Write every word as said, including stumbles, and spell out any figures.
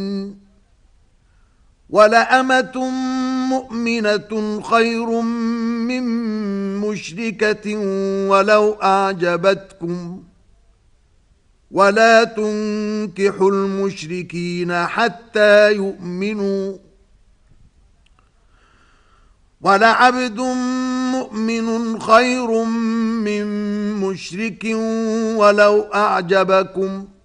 ولأمة مؤمنة خير من مشركة ولو أعجبتكم ولا تنكحوا المشركين حتى يؤمنوا ولعبد مؤمن خير من مشرك ولو أعجبكم